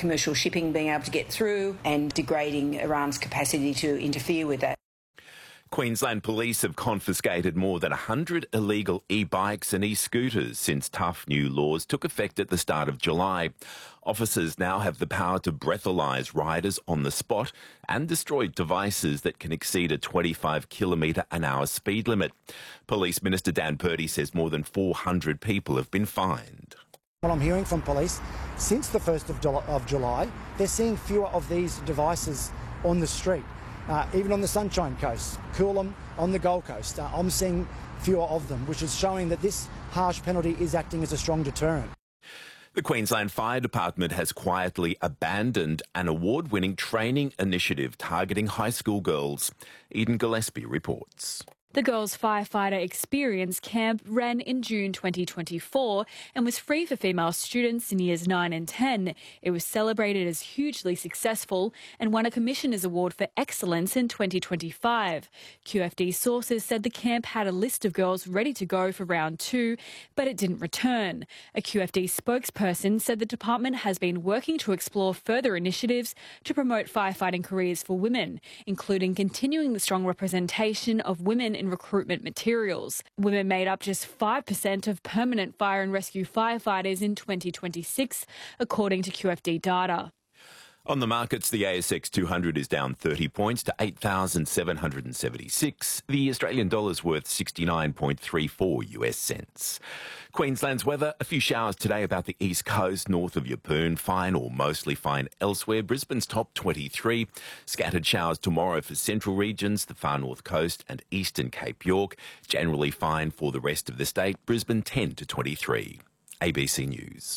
commercial shipping being able to get through and degrading Iran's capacity to interfere with that. Queensland Police have confiscated more than 100 illegal e-bikes and e-scooters since tough new laws took effect at the start of July. Officers now have the power to breathalyse riders on the spot and destroy devices that can exceed a 25 km/h speed limit. Police Minister Dan Purdy says more than 400 people have been fined. What I'm hearing from police, since the 1st of July, they're seeing fewer of these devices on the street. Even on the Sunshine Coast, Coolum, on the Gold Coast, I'm seeing fewer of them, which is showing that this harsh penalty is acting as a strong deterrent. The Queensland Fire Department has quietly abandoned an award-winning training initiative targeting high school girls. Eden Gillespie reports. The Girls Firefighter Experience Camp ran in June 2024 and was free for female students in years 9 and 10. It was celebrated as hugely successful and won a Commissioner's Award for Excellence in 2025. QFD sources said the camp had a list of girls ready to go for round 2, but it didn't return. A QFD spokesperson said the department has been working to explore further initiatives to promote firefighting careers for women, including continuing the strong representation of women in recruitment materials. Women made up just 5% of permanent fire and rescue firefighters in 2026, according to QFD data. On the markets, the ASX 200 is down 30 points to 8,776. The Australian dollar's worth 69.34 US cents. Queensland's weather, a few showers today about the east coast, north of Yeppoon, fine or mostly fine elsewhere. Brisbane's top 23. Scattered showers tomorrow for central regions, the far north coast and eastern Cape York. Generally fine for the rest of the state. Brisbane 10 to 23. ABC News.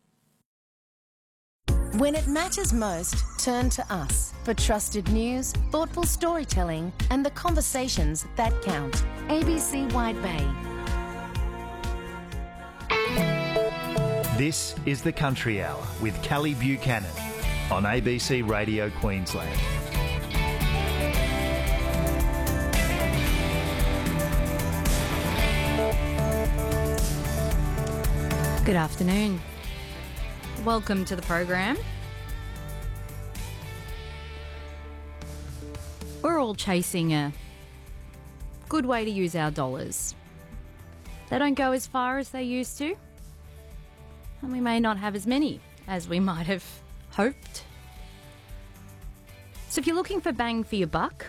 When it matters most, turn to us for trusted news, thoughtful storytelling and the conversations that count. ABC Wide Bay. This is the Country Hour with Callie Buchanan on ABC Radio Queensland. Good afternoon. Welcome to the program. We're all chasing a good way to use our dollars. They don't go as far as they used to, and we may not have as many as we might have hoped. So if you're looking for bang for your buck,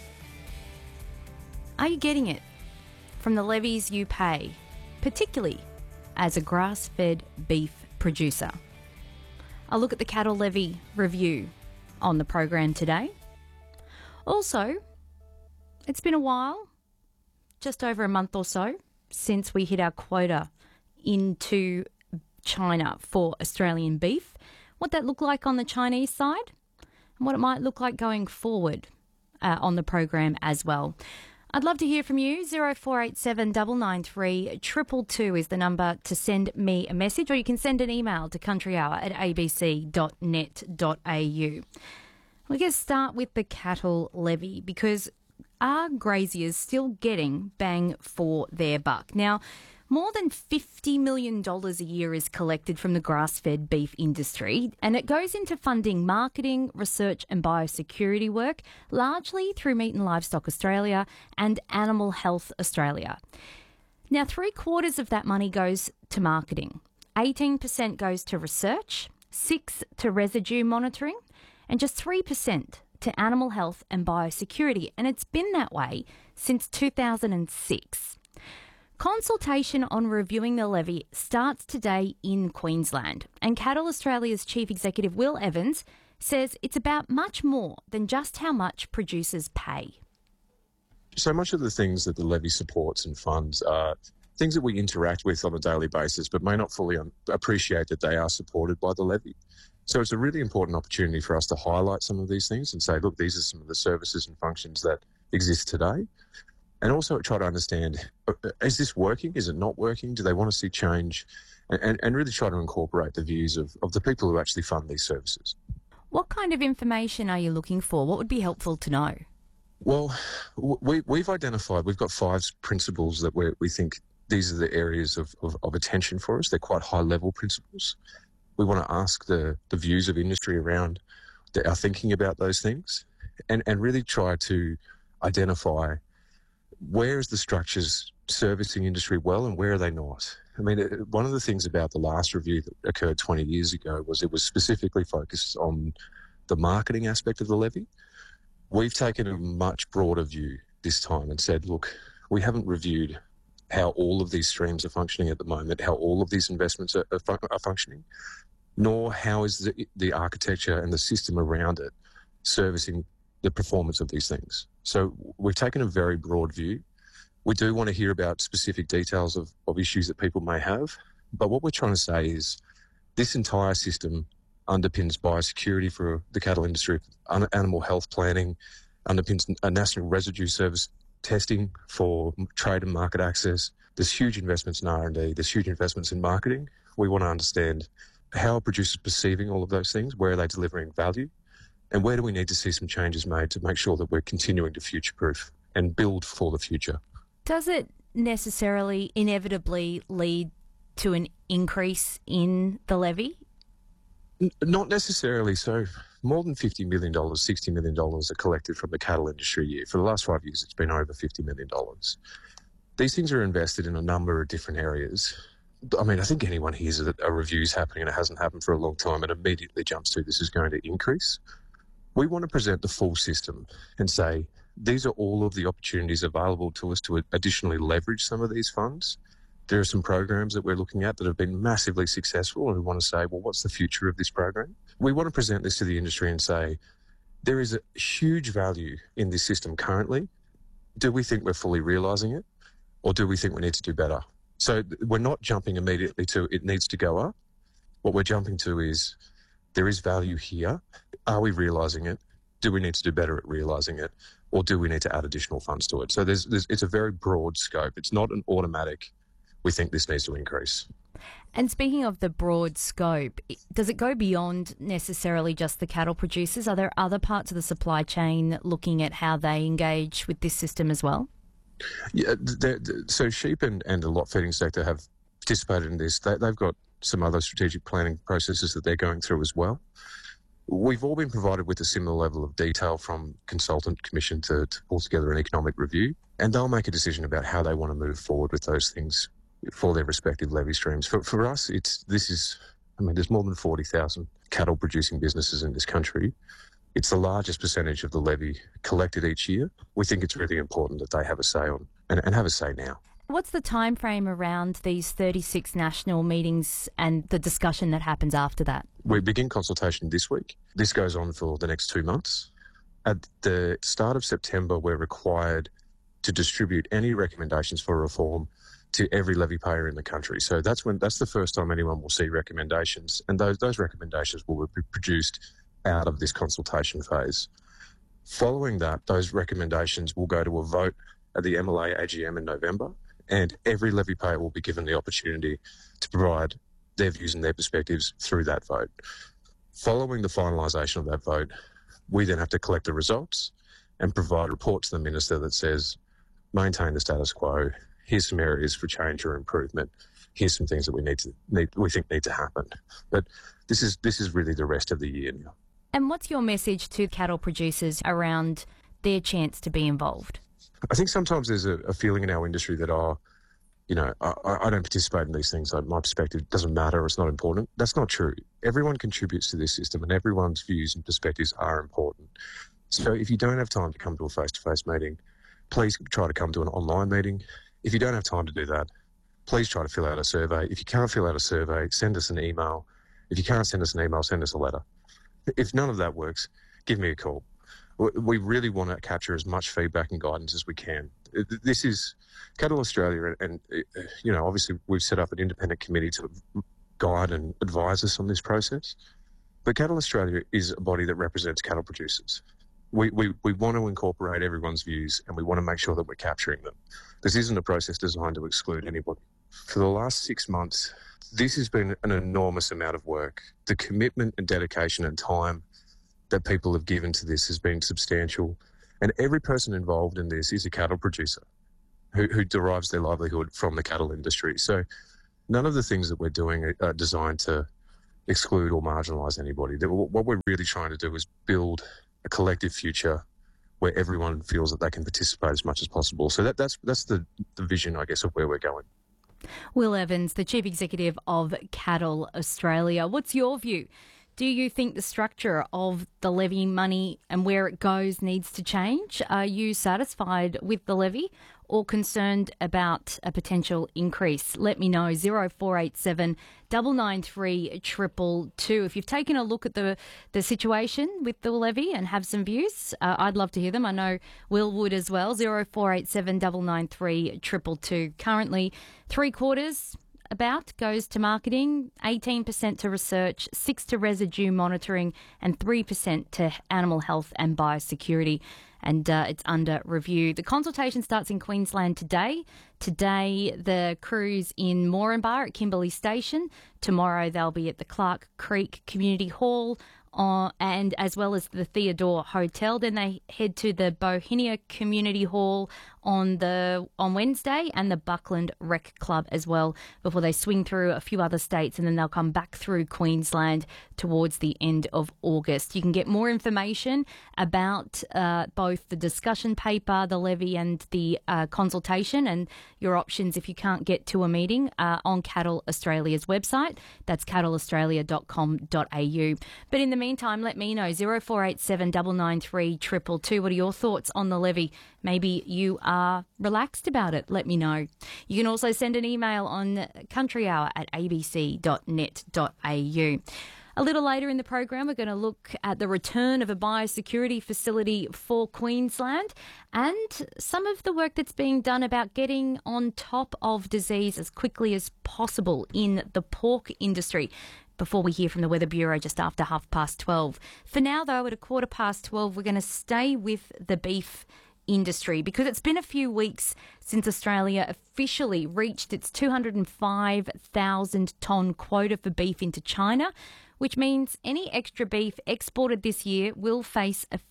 are you getting it from the levies you pay, particularly as a grass-fed beef producer? I'll look at the cattle levy review on the program today. Also, it's been a while, just over a month or so, since we hit our quota into China for Australian beef. What that looked like on the Chinese side and what it might look like going forward on the program as well. I'd love to hear from you. 0487 993 222 is the number to send me a message, or you can send an email to countryhour@abc.net.au. We're going to start with the cattle levy, because are graziers still getting bang for their buck? Now, more than $50 million a year is collected from the grass-fed beef industry, and it goes into funding marketing, research and biosecurity work, largely through Meat and Livestock Australia and Animal Health Australia. Now, 3/4 of that money goes to marketing, 18% goes to research, 6% to residue monitoring, and just 3% to animal health and biosecurity, and it's been that way since 2006. Consultation on reviewing the levy starts today in Queensland, and Cattle Australia's Chief Executive Will Evans says it's about much more than just how much producers pay. So much of the things that the levy supports and funds are things that we interact with on a daily basis but may not fully appreciate that they are supported by the levy. So it's a really important opportunity for us to highlight some of these things and say, look, these are some of the services and functions that exist today. And also try to understand, is this working? Is it not working? Do they want to see change? And really try to incorporate the views of the people who actually fund these services. What kind of information are you looking for? What would be helpful to know? Well, we've identified, we've got 5 principles that we think these are the areas of attention for us. They're quite high-level principles. We want to ask the views of industry around our thinking about those things and really try to identify where is the structures servicing industry well and where are they not. I mean, one of the things about the last review that occurred 20 years ago was it was specifically focused on the marketing aspect of the levy. We've taken a much broader view this time and said, look, we haven't reviewed how all of these streams are functioning at the moment, how all of these investments are functioning, nor how is the architecture and the system around it servicing the performance of these things. So we've taken a very broad view. We do want to hear about specific details of issues that people may have, but what we're trying to say is this entire system underpins biosecurity for the cattle industry, animal health planning, underpins a national residue service testing for trade and market access. There's huge investments in R&D. There's huge investments in marketing. We want to understand how are producers perceiving all of those things? Where are they delivering value? And where do we need to see some changes made to make sure that we're continuing to future-proof and build for the future? Does it necessarily inevitably lead to an increase in the levy? Not necessarily. So more than $50 million, $60 million are collected from the cattle industry a year. For the last 5 years, it's been over $50 million. These things are invested in a number of different areas. I mean, I think anyone hears that a review's happening and it hasn't happened for a long time and immediately jumps to this is going to increase. We want to present the full system and say, these are all of the opportunities available to us to additionally leverage some of these funds. There are some programs that we're looking at that have been massively successful and we want to say, well, what's the future of this program? We want to present this to the industry and say, there is a huge value in this system currently. Do we think we're fully realising it or do we think we need to do better? So we're not jumping immediately to it needs to go up. What we're jumping to is there is value here. Are we realising it? Do we need to do better at realising it? Or do we need to add additional funds to it? So it's a very broad scope. It's not an automatic, we think this needs to increase. And speaking of the broad scope, does it go beyond necessarily just the cattle producers? Are there other parts of the supply chain looking at how they engage with this system as well? Yeah, so sheep and the lot feeding sector have participated in this. They've got some other strategic planning processes that they're going through as well. We've all been provided with a similar level of detail from consultant commission to pull together an economic review, and they'll make a decision about how they want to move forward with those things for their respective levy streams. For us, there's more than 40,000 cattle producing businesses in this country. It's the largest percentage of the levy collected each year. We think it's really important that they have a say on and have a say now. What's the time frame around these 36 national meetings and the discussion that happens after that? We begin consultation this week. This goes on for the next 2 months. At the start of September, we're required to distribute any recommendations for reform to every levy payer in the country. So that's the first time anyone will see recommendations, and those recommendations will be produced out of this consultation phase. Following that, those recommendations will go to a vote at the MLA AGM in November, and every levy payer will be given the opportunity to provide their views and their perspectives through that vote. Following the finalisation of that vote, we then have to collect the results and provide a report to the minister that says, maintain the status quo, here's some areas for change or improvement, here's some things that we think need to happen. But this is really the rest of the year now. And what's your message to cattle producers around their chance to be involved? I think sometimes there's a feeling in our industry that, I don't participate in these things. My perspective doesn't matter. It's not important. That's not true. Everyone contributes to this system and everyone's views and perspectives are important. So if you don't have time to come to a face-to-face meeting, please try to come to an online meeting. If you don't have time to do that, please try to fill out a survey. If you can't fill out a survey, send us an email. If you can't send us an email, send us a letter. If none of that works, give me a call. We really want to capture as much feedback and guidance as we can. This is Cattle Australia, and obviously we've set up an independent committee to guide and advise us on this process. But Cattle Australia is a body that represents cattle producers. We want to incorporate everyone's views and we want to make sure that we're capturing them. This isn't a process designed to exclude anybody. For the last 6 months, this has been an enormous amount of work. The commitment and dedication and time that people have given to this has been substantial. And every person involved in this is a cattle producer who derives their livelihood from the cattle industry. So none of the things that we're doing are designed to exclude or marginalise anybody. What we're really trying to do is build a collective future where everyone feels that they can participate as much as possible. So that's the vision, I guess, of where we're going. Will Evans, the Chief Executive of Cattle Australia. What's your view? Do you think the structure of the levy money and where it goes needs to change? Are you satisfied with the levy or concerned about a potential increase? Let me know, 0487 993 222. If you've taken a look at the situation with the levy and have some views, I'd love to hear them. I know Will would as well, 0487 993 222. Currently, 3/4 about goes to marketing, 18% to research, 6% to residue monitoring, and 3% to animal health and biosecurity. And it's under review. The consultation starts in Queensland today. Today, the crew's in Moranbah at Kimberley Station. Tomorrow, they'll be at the Clark Creek Community Hall, and as well as the Theodore Hotel. Then they head to the Bohinia Community Hall on Wednesday and the Buckland Rec Club as well before they swing through a few other states, and then they'll come back through Queensland towards the end of August. You can get more information about both the discussion paper, the levy and the consultation and your options if you can't get to a meeting on Cattle Australia's website. That's cattleaustralia.com.au. But in the meantime, let me know, 0487 993 222. What are your thoughts on the levy? Maybe you are relaxed about it. Let me know. You can also send an email on countryhour@abc.net.au. A little later in the program, we're going to look at the return of a biosecurity facility for Queensland and some of the work that's being done about getting on top of disease as quickly as possible in the pork industry. Before we hear from the Weather Bureau just after 12:30. For now, though, at 12:15, we're going to stay with the beef industry because it's been a few weeks since Australia officially reached its 205,000 tonne quota for beef into China, which means any extra beef exported this year will face a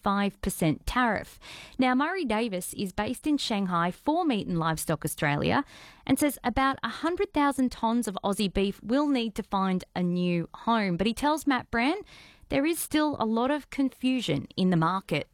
55% tariff. Now, Murray Davis is based in Shanghai for Meat and Livestock Australia and says about 100,000 tonnes of Aussie beef will need to find a new home. But he tells Matt Brand there is still a lot of confusion in the market.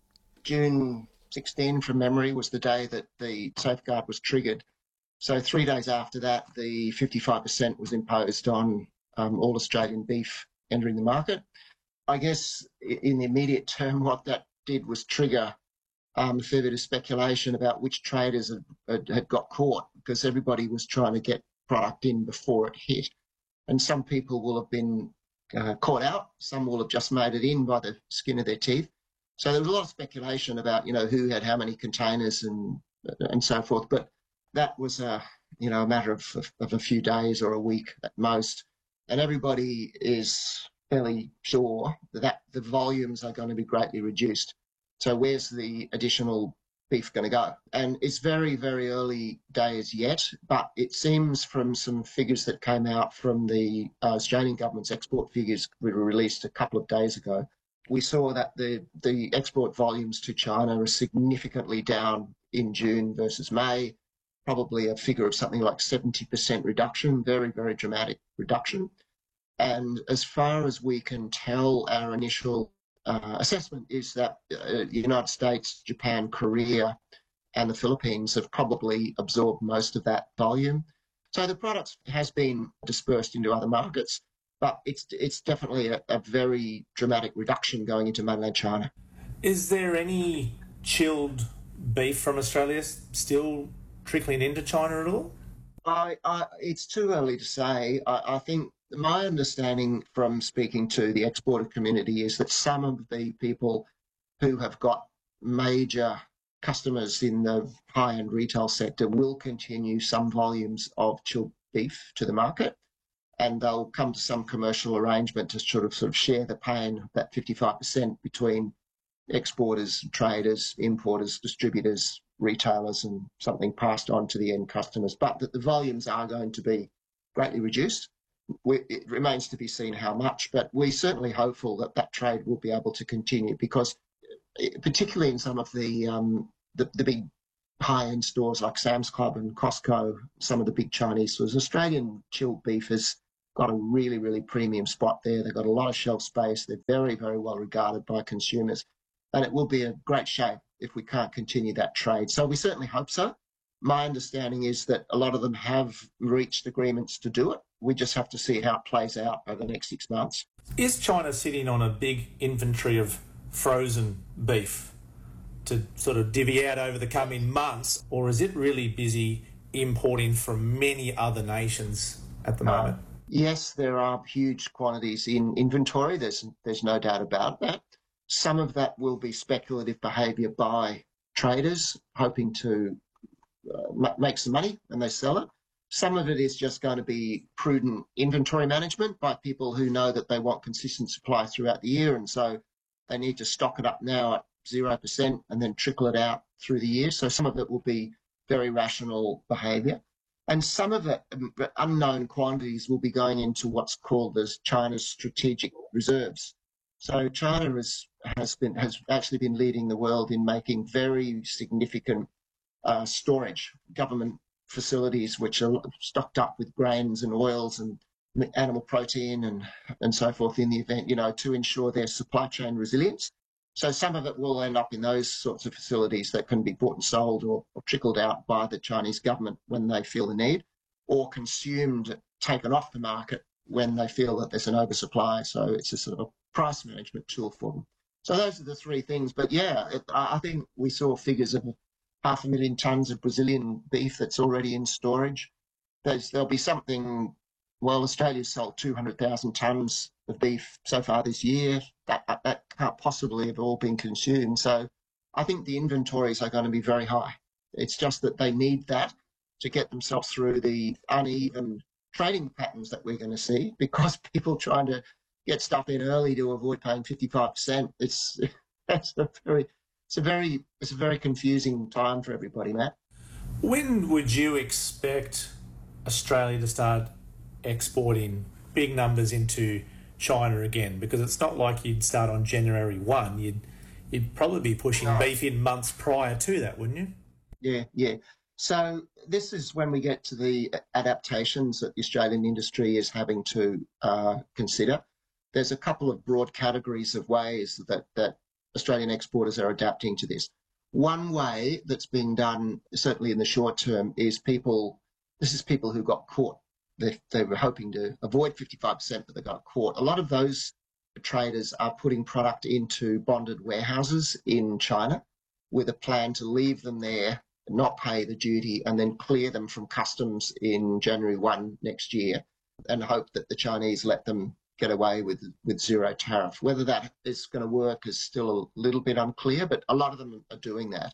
June 16, from memory, was the day that the safeguard was triggered. So 3 days after that, the 55% was imposed on all Australian beef entering the market. I guess in the immediate term, what that did was trigger a fair bit of speculation about which traders had got caught, because everybody was trying to get product in before it hit. And some people will have been caught out. Some will have just made it in by the skin of their teeth. So there was a lot of speculation about, who had how many containers and so forth. But that was a matter of a few days or a week at most. And everybody is fairly sure that the volumes are going to be greatly reduced. So where's the additional beef going to go? And it's very, very early days yet, but it seems from some figures that came out from the Australian government's export figures we were released a couple of days ago, we saw that the export volumes to China are significantly down in June versus May, probably a figure of something like 70% reduction, very, very dramatic reduction. And as far as we can tell, our initial assessment is that the United States, Japan, Korea and the Philippines have probably absorbed most of that volume. So the product has been dispersed into other markets, but it's definitely a very dramatic reduction going into mainland China. Is there any chilled beef from Australia still trickling into China at all? It's too early to say. I think my understanding from speaking to the exporter community is that some of the people who have got major customers in the high-end retail sector will continue some volumes of chilled beef to the market, and they'll come to some commercial arrangement to sort of share the pain, that 55% between exporters, traders, importers, distributors, retailers, and something passed on to the end customers. But that the volumes are going to be greatly reduced. It remains to be seen how much, but we're certainly hopeful that that trade will be able to continue, because particularly in some of the big high-end stores like Sam's Club and Costco, some of the big Chinese stores, Australian chilled beef has got a really, really premium spot there. They've got a lot of shelf space. They're very, very well regarded by consumers. And it will be a great shame if we can't continue that trade. So we certainly hope so. My understanding is that a lot of them have reached agreements to do it. We just have to see how it plays out over the next 6 months. Is China sitting on a big inventory of frozen beef to sort of divvy out over the coming months, or is it really busy importing from many other nations at the moment? Yes, there are huge quantities in inventory. There's no doubt about that. Some of that will be speculative behaviour by traders hoping to make some money when they sell it. Some of it is just going to be prudent inventory management by people who know that they want consistent supply throughout the year, and so they need to stock it up now at 0% and then trickle it out through the year. So some of it will be very rational behaviour. And some of it, unknown quantities, will be going into what's called as China's strategic reserves. So China has actually been leading the world in making very significant storage, government facilities which are stocked up with grains and oils and animal protein and so forth in the event, to ensure their supply chain resilience. So some of it will end up in those sorts of facilities that can be bought and sold or trickled out by the Chinese government when they feel the need, or consumed, taken off the market when they feel that there's an oversupply. So it's a sort of a price management tool for them. So those are the three things. But yeah, I think we saw figures of 500,000 tonnes of Brazilian beef that's already in storage. There'll be something, well, Australia's sold 200,000 tonnes of beef so far this year. That can't possibly have all been consumed. So I think the inventories are going to be very high. It's just that they need that to get themselves through the uneven trading patterns that we're going to see, because people trying to get stuff in early to avoid paying 55%. It's a very confusing time for everybody, Matt. When would you expect Australia to start exporting big numbers into China again? Because it's not like you'd start on January 1. You'd probably be pushing beef in months prior to that, wouldn't you? Yeah. So this is when we get to the adaptations that the Australian industry is having to consider. There's a couple of broad categories of ways that Australian exporters are adapting to this. One way that's being done, certainly in the short term, is people who got caught. They were hoping to avoid 55%, but they got caught. A lot of those traders are putting product into bonded warehouses in China with a plan to leave them there, not pay the duty, and then clear them from customs in January 1 next year, and hope that the Chinese let them get away with zero tariff. Whether that is going to work is still a little bit unclear, but a lot of them are doing that.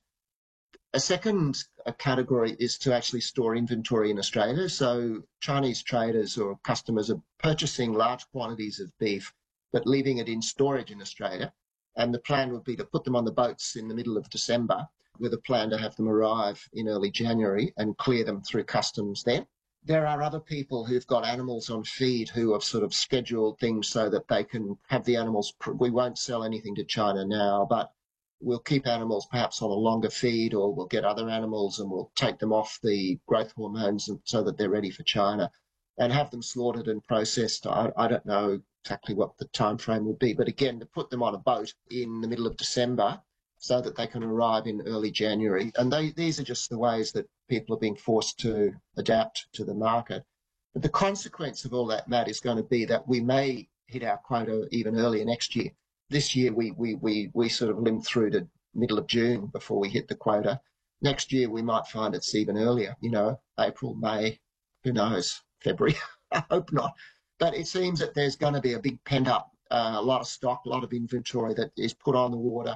A second category is to actually store inventory in Australia. So Chinese traders or customers are purchasing large quantities of beef, but leaving it in storage in Australia. And the plan would be to put them on the boats in the middle of December, with a plan to have them arrive in early January and clear them through customs then. There are other people who've got animals on feed who have sort of scheduled things so that they can have the animals. We won't sell anything to China now, but we'll keep animals perhaps on a longer feed, or we'll get other animals and we'll take them off the growth hormones so that they're ready for China and have them slaughtered and processed. I don't know exactly what the time frame will be, but again, to put them on a boat in the middle of December so that they can arrive in early January. And these are just the ways that people are being forced to adapt to the market. But the consequence of all that, Matt, is going to be that we may hit our quota even earlier next year. This year, we sort of limped through to middle of June before we hit the quota. Next year, we might find it's even earlier, April, May, who knows, February. I hope not. But it seems that there's going to be a big pent-up, a lot of stock, a lot of inventory that is put on the water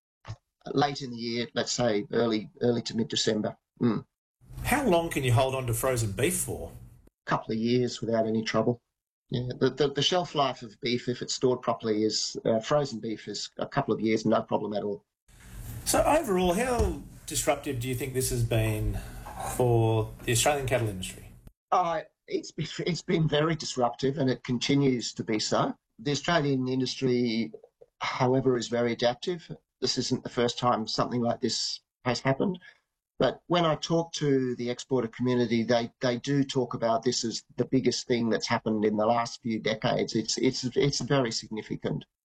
late in the year, let's say early to mid-December. How long can you hold on to frozen beef for? A couple of years without any trouble. Yeah, the shelf life of beef, if it's stored properly, is frozen beef is a couple of years, no problem at all. So overall, how disruptive do you think this has been for the Australian cattle industry? It's been very disruptive, and it continues to be so. The Australian industry, however, is very adaptive. This isn't the first time something like this has happened. But when I talk to the exporter community, they do talk about this as the biggest thing that's happened in the last few decades. It's very significant.